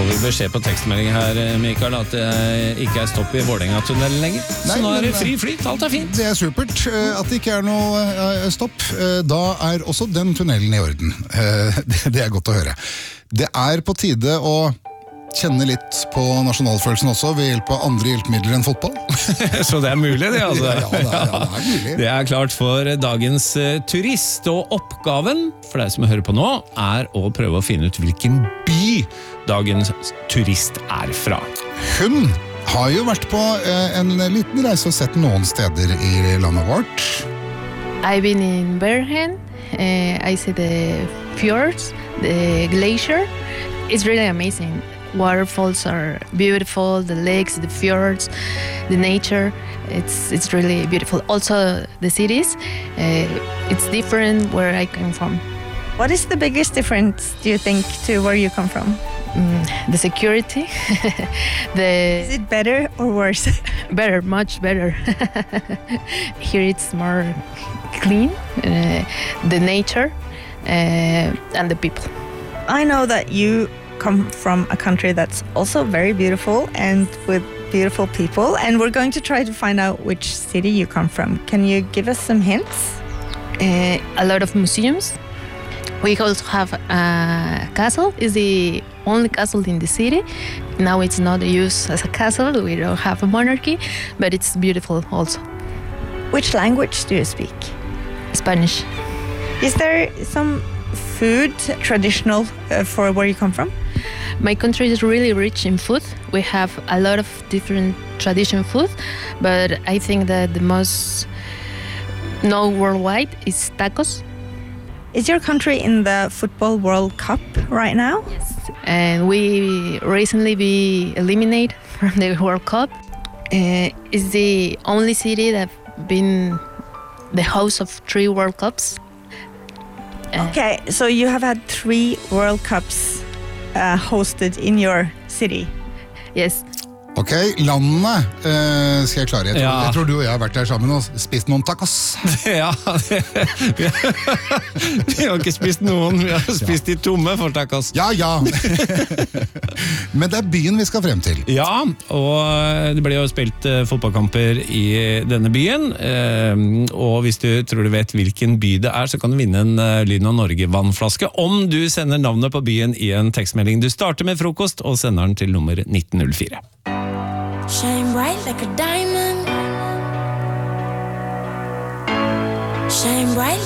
vi beskjed på tekstmelding her, Mikael, at det ikke stopp I Vålerenga-tunnelen lenger. Så nå det fri flyt, alt fint. Det supert at det ikke noe stopp. Da også den tunnelen I orden. Det godt å høre. Det på tide å kjenne litt på nasjonalfølelsen også ved hjelp av andre hjelpemidler enn fotball. Så det mulig det, altså? Ja, det mulig. Det klart for dagens turist, og oppgaven for deg som hører på nå å prøve å finne ut hvilken by dagens turist fra. Hun har jo vært på en liten reise og sett noen steder I landet vårt. I've been in Bergen. I see the fjords, the glacier. It's really amazing. Waterfalls are beautiful, the lakes, the fjords, the nature. It's really beautiful. Also the cities. It's different where I come from. What is the biggest difference, do you think, to where you come from? The security. Is it better or worse? Better, much better. Here it's more clean, the nature and the people. I know that you come from a country that's also very beautiful and with beautiful people, and we're going to try to find out which city you come from. Can you give us some hints? A lot of museums. We also have a castle. It's the only castle in the city. Now it's not used as a castle. We don't have a monarchy, but it's beautiful also. Which language do you speak? Spanish. Is there some food traditional for where you come from? My country is really rich in food. We have a lot of different traditional food, but I think that the most known worldwide is tacos. Is your country in the Football World Cup right now? Yes. And we recently be eliminated from the World Cup. It's the only city that been the host of 3 World Cups. Okay, so you have had 3 World Cups hosted in your city. Yes. Ok, landene skal jeg klare. Jeg tror du og jeg har vært der sammen og spist noen tacos. Ja, vi har ikke spist noen, vi har spist de tomme for tacos. Ja. Men det byen vi skal frem til. Ja, og det ble jo spilt fotballkamper I denne byen, og hvis du tror du vet hvilken by det så kan du vinne en Lyden av Norge vannflaske om du sender navnet på byen I en tekstmelding. Du starter med frokost og sender den til nummer 1904. Shine bright like a diamond. Shine bright